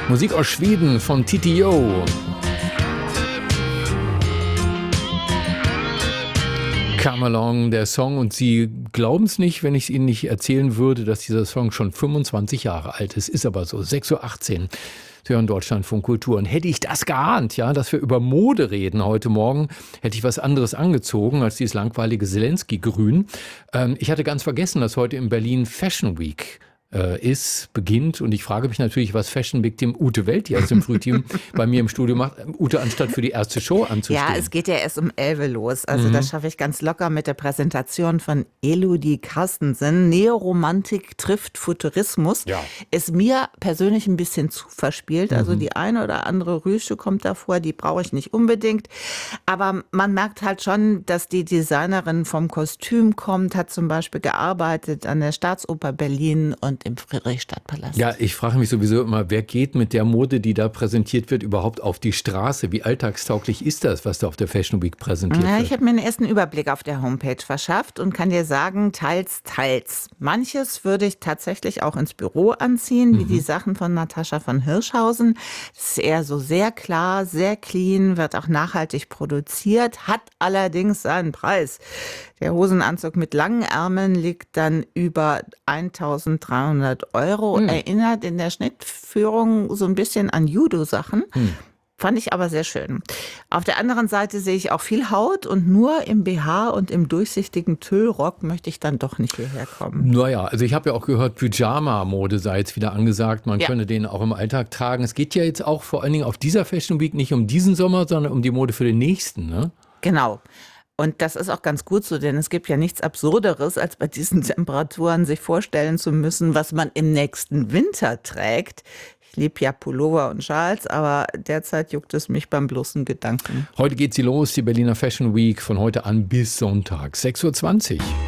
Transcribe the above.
Musik aus Schweden von TTO. Come Along, der Song, und Sie glauben es nicht, wenn ich es Ihnen nicht erzählen würde, dass dieser Song schon 25 Jahre alt ist. Ist aber so, 6:18 Uhr. Sie hören Deutschlandfunk Kultur. Und hätte ich das geahnt, ja, dass wir über Mode reden heute Morgen, hätte ich was anderes angezogen als dieses langweilige Zelensky-Grün. Ich hatte ganz vergessen, dass heute in Berlin Fashion Week beginnt. Und ich frage mich natürlich, was Fashion Week dem Ute Welt, die aus dem Frühteam bei mir im Studio macht. Ute, anstatt für die erste Show anzustehen. Ja, es geht ja erst um 11 Uhr los. Also das schaffe ich ganz locker mit der Präsentation von Elodie Carstensen. Neoromantik trifft Futurismus. Ja. Ist mir persönlich ein bisschen zu verspielt. Also die eine oder andere Rüsche kommt davor, die brauche ich nicht unbedingt. Aber man merkt halt schon, dass die Designerin vom Kostüm kommt, hat zum Beispiel gearbeitet an der Staatsoper Berlin und im Friedrichstadtpalast. Ja, ich frage mich sowieso immer, wer geht mit der Mode, die da präsentiert wird, überhaupt auf die Straße? Wie alltagstauglich ist das, was da auf der Fashion Week präsentiert wird? Ich habe mir einen ersten Überblick auf der Homepage verschafft und kann dir sagen, teils, teils. Manches würde ich tatsächlich auch ins Büro anziehen, wie die Sachen von Natascha von Hirschhausen. Das ist eher so sehr klar, sehr clean, wird auch nachhaltig produziert, hat allerdings seinen Preis. Der Hosenanzug mit langen Ärmeln liegt dann über 1.300 €. Erinnert in der Schnittführung so ein bisschen an Judo-Sachen. Fand ich aber sehr schön. Auf der anderen Seite sehe ich auch viel Haut und nur im BH und im durchsichtigen Tüllrock möchte ich dann doch nicht hierher kommen. Naja, also ich habe ja auch gehört, Pyjama-Mode sei jetzt wieder angesagt. Man Ja. könne den auch im Alltag tragen. Es geht ja jetzt auch vor allen Dingen auf dieser Fashion Week nicht um diesen Sommer, sondern um die Mode für den nächsten, ne? Genau. Und das ist auch ganz gut so, denn es gibt ja nichts Absurderes, als bei diesen Temperaturen sich vorstellen zu müssen, was man im nächsten Winter trägt. Ich liebe ja Pullover und Schals, aber derzeit juckt es mich beim bloßen Gedanken. Heute geht sie los, die Berliner Fashion Week, von heute an bis Sonntag, 6:20 Uhr.